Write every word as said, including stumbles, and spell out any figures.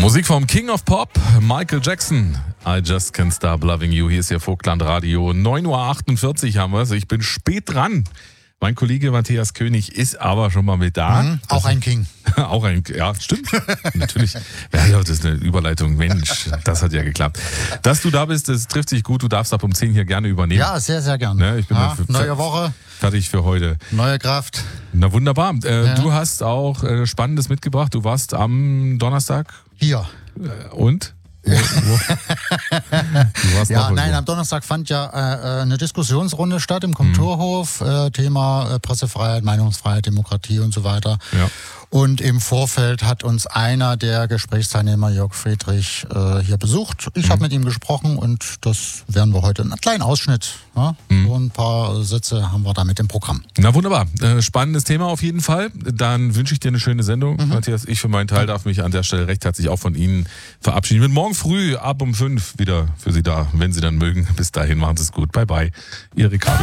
Musik vom King of Pop, Michael Jackson. I just can't stop loving you. Hier ist ja Vogtland Radio. neun Uhr achtundvierzig haben wir es. Ich bin spät dran. Mein Kollege Matthias König ist aber schon mal mit da. Mhm, auch ein King. Auch ein, ja, stimmt. Natürlich. Ja, das ist eine Überleitung. Mensch, das hat ja geklappt. Dass du da bist, das trifft sich gut. Du darfst ab um zehn hier gerne übernehmen. Ja, sehr, sehr gerne. Ne, ich bin ja, für, neue Woche. Fertig für heute. Neue Kraft. Na wunderbar. Äh, ja. Du hast auch äh, Spannendes mitgebracht. Du warst am Donnerstag. Hier. Äh, und? Wo, wo? Du warst ja, noch nein, wo? am Donnerstag fand ja äh, eine Diskussionsrunde statt im Kulturhof. Mhm. Äh, Thema äh, Pressefreiheit, Meinungsfreiheit, Demokratie und so weiter. Ja. Und im Vorfeld hat uns einer der Gesprächsteilnehmer, Jörg Friedrich, äh, hier besucht. Ich mhm. habe mit ihm gesprochen und das werden wir heute, einen kleinen Ausschnitt, ja? mhm. so ein paar Sätze haben wir da mit im Programm. Na wunderbar, äh, spannendes Thema auf jeden Fall. Dann wünsche ich dir eine schöne Sendung, mhm. Matthias. Ich für meinen Teil darf mich an der Stelle recht herzlich auch von Ihnen verabschieden. Bin morgen früh ab um fünf wieder für Sie da, wenn Sie dann mögen. Bis dahin, machen Sie es gut. Bye bye. Ihr Ricardo.